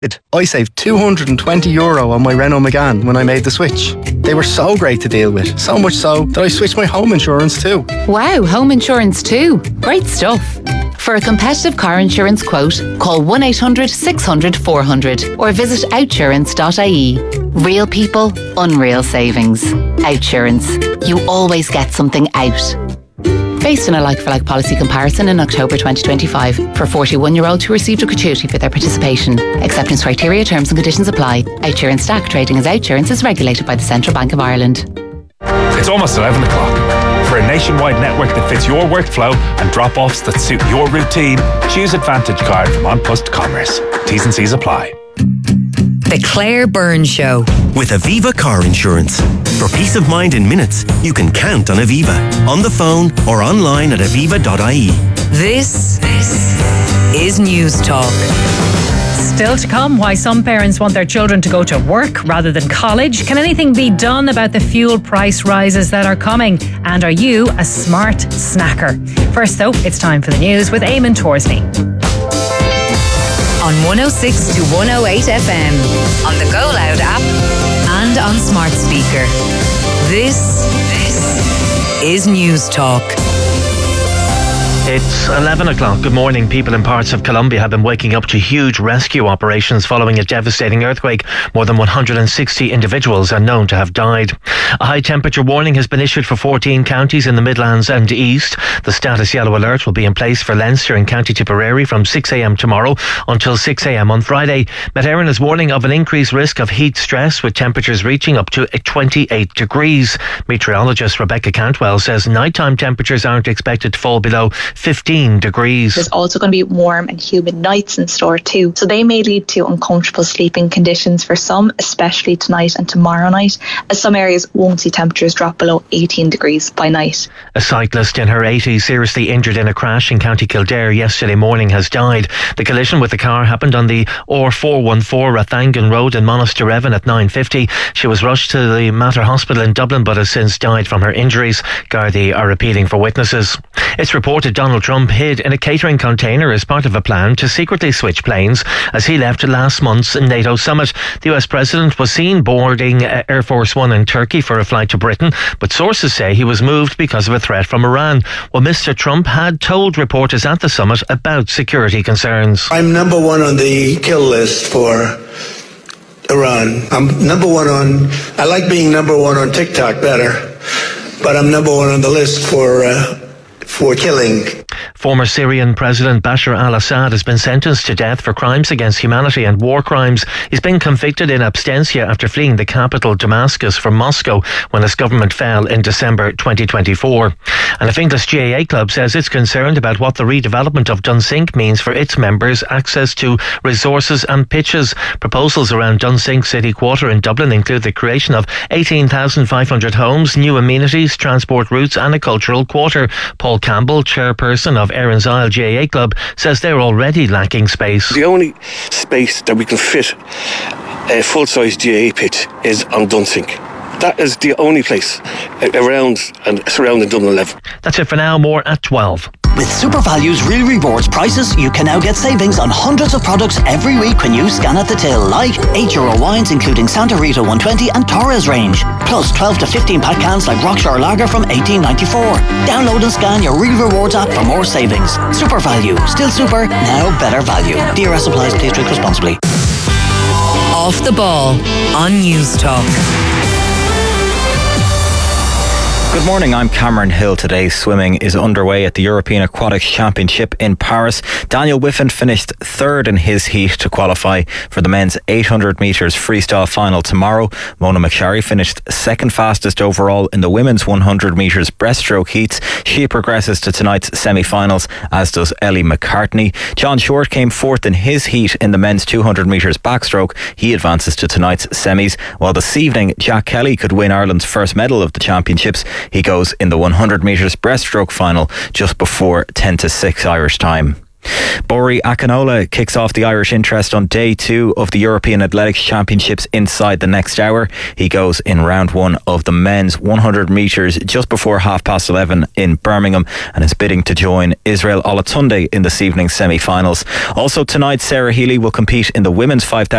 I saved €220 on my Renault Megane when I made the switch. They were so great to deal with, so much so that I switched my home insurance too. Wow, home insurance too. Great stuff. For a competitive car insurance quote, call 1-800-600-400 or visit outsurance.ie. Real people, unreal savings. Outsurance. You always get something out. Based on a like-for-like policy comparison in October 2025 for 41-year-olds who received a gratuity for their participation. Acceptance criteria, terms and conditions apply. Outsurance Stack trading as Outsurance is regulated by the Central Bank of Ireland. It's almost 11 o'clock. For a nationwide network that fits your workflow and drop-offs that suit your routine, choose Advantage Card from An Post Commerce. T's and C's apply. The Claire Byrne Show. With Aviva Car Insurance. For peace of mind in minutes, you can count on Aviva. On the phone or online at aviva.ie. This is News Talk. Still to come, why some parents want their children to go to work rather than college. Can anything be done about the fuel price rises that are coming? And are you a smart snacker? First though, it's time for the news with Eamon Torsney. On 106 to 108 FM, on the Go Loud app, and on smart speaker. This is News Talk. It's 11 o'clock. Good morning. People in parts of Colombia have been waking up to huge rescue operations following a devastating earthquake. More than 160 individuals are known to have died. A high temperature warning has been issued for 14 counties in the Midlands and East. The status yellow alert will be in place for Leinster and County Tipperary from 6 a.m. tomorrow until 6 a.m. on Friday. Met Éireann is warning of an increased risk of heat stress with temperatures reaching up to 28 degrees. Meteorologist Rebecca Cantwell says nighttime temperatures aren't expected to fall below 15 degrees. There's also going to be warm and humid nights in store too, so they may lead to uncomfortable sleeping conditions for some, especially tonight and tomorrow night, as some areas won't see temperatures drop below 18 degrees by night. A cyclist in her 80s seriously injured in a crash in County Kildare yesterday morning has died. The collision with the car happened on the R414 Rathangan Road in Monasterevin at 9:50. She was rushed to the Mater Hospital in Dublin but has since died from her injuries. Gardaí are appealing for witnesses. It's reported Donald Trump hid in a catering container as part of a plan to secretly switch planes as he left last month's NATO summit. The US president was seen boarding Air Force One in Turkey for a flight to Britain, but sources say he was moved because of a threat from Iran. Well, Mr. Trump had told reporters at the summit about security concerns. I'm number one on the kill list for Iran. I'm number one I like being number one on TikTok better, but I'm number one on the list for killing. Former Syrian President Bashar al-Assad has been sentenced to death for crimes against humanity and war crimes. He's been convicted in absentia after fleeing the capital Damascus from Moscow when his government fell in December 2024. And a Finglas GAA club says it's concerned about what the redevelopment of Dunsink means for its members' access to resources and pitches. Proposals around Dunsink City Quarter in Dublin include the creation of 18,500 homes, new amenities, transport routes and a cultural quarter. Paul Campbell, chairperson of Erin's Isle GAA Club, says they're already lacking space. The only space that we can fit a full-size GAA pitch is on Dunsink. That is the only place around and surrounding Dublin 11. That's it for now. More at 12. With SuperValue's Real Rewards prices, you can now get savings on hundreds of products every week when you scan at the till, like €8 wines including Santa Rita 120 and Torres range, plus 12 to 15 pack cans like Rockshore Lager from $18.94. Download and scan your Real Rewards app for more savings. SuperValue, still super, now better value. DRS applies, please drink responsibly. Off the Ball on News Talk. Good morning, I'm Cameron Hill. Today's swimming is underway at the European Aquatics Championship in Paris. Daniel Whiffen finished third in his heat to qualify for the men's 800 metres freestyle final tomorrow. Mona McSharry finished second fastest overall in the women's 100 metres breaststroke heats. She progresses to tonight's semi-finals, as does Ellie McCartney. John Short came fourth in his heat in the men's 200 metres backstroke. He advances to tonight's semis, while this evening Jack Kelly could win Ireland's first medal of the championships. He goes in the 100 metres breaststroke final just before 10 to 6 Irish time. Bori Akinola kicks off the Irish interest on day 2 of the European Athletics Championships inside the next hour. He goes in round 1 of the men's 100 metres just before 11:30 in Birmingham and is bidding to join Israel Olatunde in this evening's semi-finals. Also tonight, Sarah Healy will compete in the women's 5,000